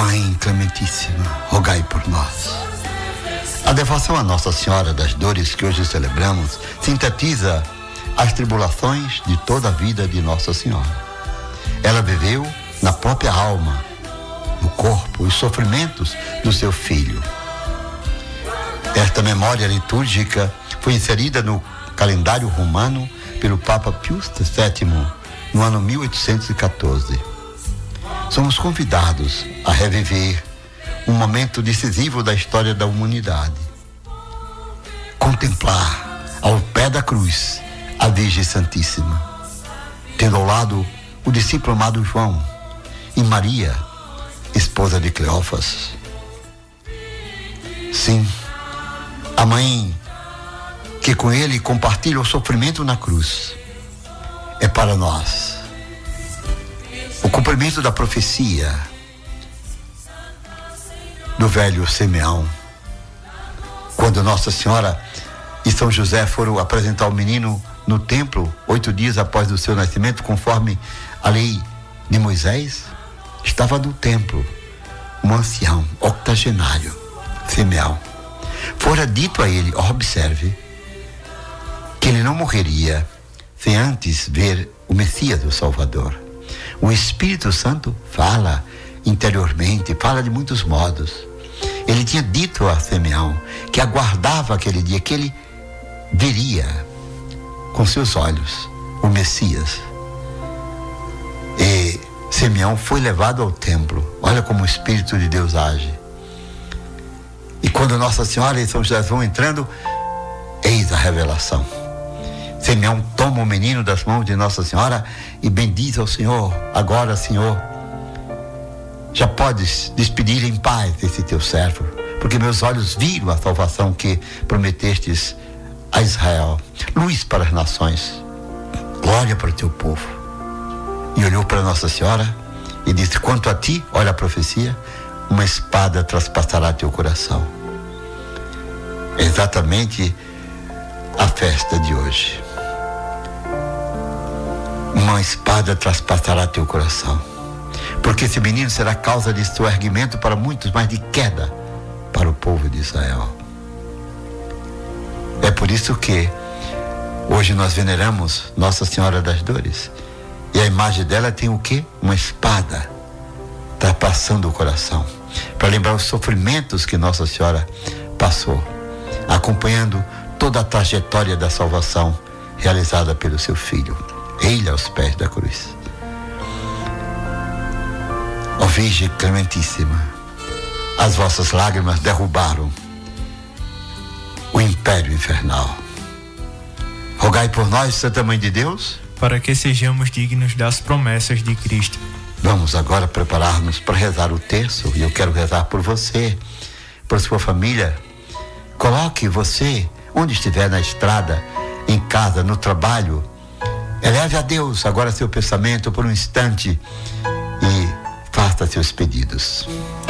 Mãe clementíssima, rogai por nós. A devoção a Nossa Senhora das Dores que hoje celebramos sintetiza as tribulações de toda a vida de Nossa Senhora. Ela viveu na própria alma, no corpo, os sofrimentos do seu filho. Esta memória litúrgica foi inserida no calendário romano pelo Papa Pius VII no ano 1814. Somos convidados a reviver um momento decisivo da história da humanidade. Contemplar ao pé da cruz a Virgem Santíssima, tendo ao lado o discípulo amado João e Maria, esposa de Cleófas. Sim, a mãe que com ele compartilha o sofrimento na cruz é para nós o cumprimento da profecia do velho Simeão, quando Nossa Senhora e São José foram apresentar o menino no templo 8 dias após o seu nascimento, conforme a lei de Moisés. Estava no templo um ancião octogenário, Simeão. Fora dito a ele, observe, que ele não morreria sem antes ver o Messias, o Salvador. O Espírito Santo fala interiormente, fala de muitos modos. Ele tinha dito a Simeão que aguardava aquele dia, que ele veria com seus olhos o Messias. E Simeão foi levado ao templo. Olha como o Espírito de Deus age. E quando Nossa Senhora e São José vão entrando, eis a revelação. Simeão toma o menino das mãos de Nossa Senhora e bendiz ao Senhor. Agora, Senhor, já podes despedir em paz esse teu servo, porque meus olhos viram a salvação que prometestes a Israel, luz para as nações, glória para o teu povo. E olhou para Nossa Senhora e disse: quanto a ti, olha a profecia, uma espada traspassará teu coração. É exatamente a festa de hoje. Uma espada traspassará teu coração, porque esse menino será causa de seu erguimento para muitos, mas de queda para o povo de Israel. É por isso que hoje nós veneramos Nossa Senhora das Dores, e a imagem dela tem o quê? Uma espada traspassando o coração, para lembrar os sofrimentos que Nossa Senhora passou, acompanhando toda a trajetória da salvação realizada pelo seu filho, ele aos pés da cruz. Ó Virgem Clementíssima, as vossas lágrimas derrubaram o império infernal. Rogai por nós, Santa Mãe de Deus, para que sejamos dignos das promessas de Cristo. Vamos agora preparar-nos para rezar o terço, e eu quero rezar por você, por sua família. Coloque você, onde estiver, na estrada, em casa, no trabalho. Eleve a Deus agora seu pensamento por um instante e faça seus pedidos.